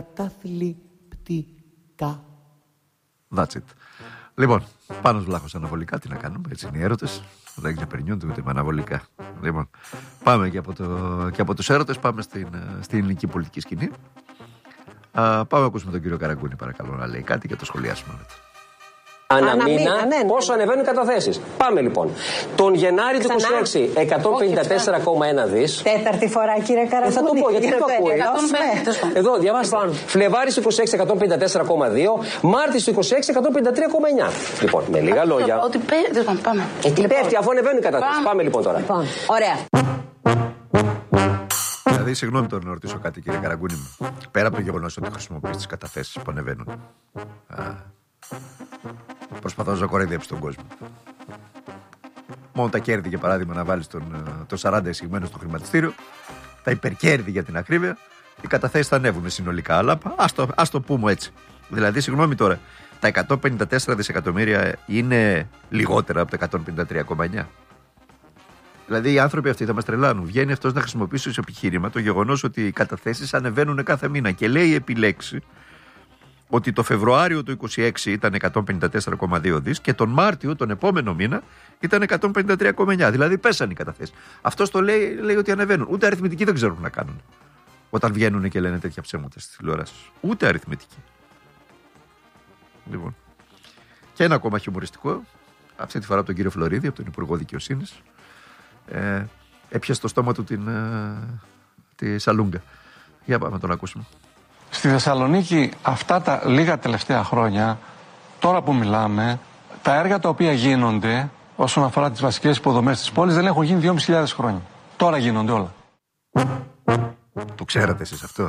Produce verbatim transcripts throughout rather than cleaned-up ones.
Καταθλιπτικά. That's it. Λοιπόν, Πάνος Βλάχος αναβολικά, τι να κάνουμε, έτσι είναι οι έρωτες. Δεν ξεπερνιούνται ούτε με αναβολικά. Λοιπόν, πάμε και από, το, και από τους έρωτες, πάμε στην, στην ελληνική πολιτική σκηνή. Α, πάμε να ακούσουμε τον κύριο Καραγκούνη, παρακαλώ, να λέει κάτι και το σχολιάσουμε μετά. Ανά μήνα, ναι, ναι. Πόσο ανεβαίνουν οι καταθέσεις. Πάμε λοιπόν. Τον Γενάρη του είκοσι έξι, εκατόν πενήντα τέσσερα κόμμα ένα δις. Τέταρτη φορά, κύριε Καραγκούνη. Θα το πω, γιατί δεν το ακούει. Εδώ, διαβάστε. Φλεβάρης είκοσι έξι, εκατόν πενήντα τέσσερα κόμμα δύο. Μάρτης του είκοσι έξι, εκατόν πενήντα τρία κόμμα εννιά. Λοιπόν, με λίγα λόγια. Ότι πέφτει, πάμε. Εκεί πέφτει, αφού ανεβαίνουν οι καταθέσεις. Πάμε λοιπόν τώρα. Ωραία. Δηλαδή, συγγνώμη τώρα να ρωτήσω κάτι, κύριε Καραγκούνη μου. Πέρα από το γεγονός ότι χρησιμοποιείς τις καταθέσεις που ανεβαίνουν. Προσπαθώ να κοροϊδέψει τον κόσμο. Μόνο τα κέρδη, για παράδειγμα, να βάλεις τον, το σαράντα εισηγμένο στο χρηματιστήριο, τα υπερκέρδη για την ακρίβεια, οι καταθέσεις θα ανέβουν συνολικά. Αλλά ας το, ας το πούμε έτσι. Δηλαδή, συγγνώμη τώρα, τα εκατόν πενήντα τέσσερα δισεκατομμύρια είναι λιγότερα από τα εκατόν πενήντα τρία κόμμα εννιά. Δηλαδή, οι άνθρωποι αυτοί θα μας τρελάνουν. Βγαίνει αυτός να χρησιμοποιήσει ως επιχείρημα το γεγονός ότι οι καταθέσεις ανεβαίνουν κάθε μήνα και λέει επί λέξη ότι το Φεβρουάριο του είκοσι έξι ήταν εκατόν πενήντα τέσσερα κόμμα δύο δις και τον Μάρτιο, τον επόμενο μήνα, ήταν εκατόν πενήντα τρία κόμμα εννιά. Δηλαδή πέσανε οι καταθέσεις. Αυτός το λέει, λέει ότι ανεβαίνουν. Ούτε αριθμητικοί δεν ξέρουν να κάνουν. Όταν βγαίνουν και λένε τέτοια ψέματα στις τηλεοράσεις. Ούτε αριθμητικοί. Λοιπόν. Και ένα ακόμα χιουμοριστικό. Αυτή τη φορά από τον κύριο Φλωρίδη, από τον Υπουργό Δικαιοσύνης. Ε, έπιασε στο στόμα του την, ε, τη σαλούγκα. Για πάμε να τον ακούσουμε. Στη Θεσσαλονίκη αυτά τα λίγα τελευταία χρόνια, τώρα που μιλάμε, τα έργα τα οποία γίνονται όσον αφορά τις βασικές υποδομές της πόλης δεν έχουν γίνει δυόμισι χιλιάδες χρόνια. Τώρα γίνονται όλα. Το ξέρατε εσείς αυτό?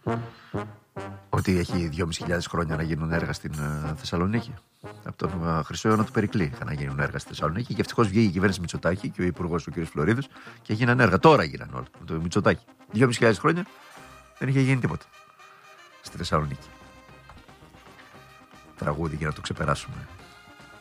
Ότι έχει δυόμισι χιλιάδες χρόνια να γίνουν έργα στην uh, Θεσσαλονίκη. Από τον uh, Χρυσό αιώνα του Περικλή είχαν να γίνουν έργα στη Θεσσαλονίκη και ευτυχώς βγήκε η κυβέρνηση Μητσοτάκη και ο υπουργός ο κ. Φλωρίδης και έγιναν έργα. Τώρα γίνανε όλα. Το Μητσοτάκη. δυόμισι χιλιάδες χρόνια δεν είχε γίνει τίποτα στη Θεσσαλονίκη. Τραγούδι για να το ξεπεράσουμε.